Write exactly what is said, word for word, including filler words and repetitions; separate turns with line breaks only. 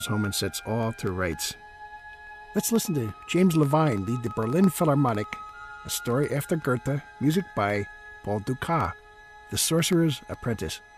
home and sets all to rights. Let's listen to James Levine lead the Berlin Philharmonic, a story after Goethe, music by Paul Dukas, The Sorcerer's Apprentice.